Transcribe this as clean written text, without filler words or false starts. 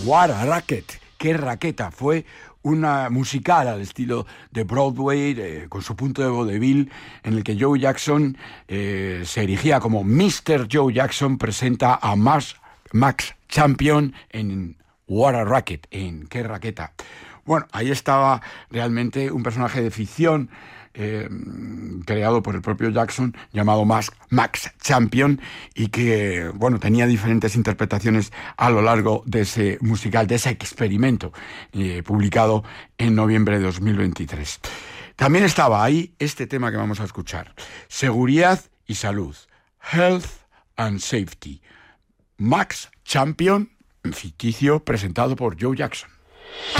What a Racket, qué raqueta. Fue una musical al estilo de Broadway, con su punto de vodevil, en el que Joe Jackson se erigía como Mr. Joe Jackson, presenta a Max Champion en What a Racket, en qué raqueta. Bueno, ahí estaba realmente un personaje de ficción creado por el propio Jackson, llamado Max Champion, y que, bueno, tenía diferentes interpretaciones a lo largo de ese musical, de ese experimento, publicado en noviembre de 2023. También estaba ahí este tema que vamos a escuchar: Seguridad y Salud, Health and Safety. Max Champion, ficticio, presentado por Joe Jackson.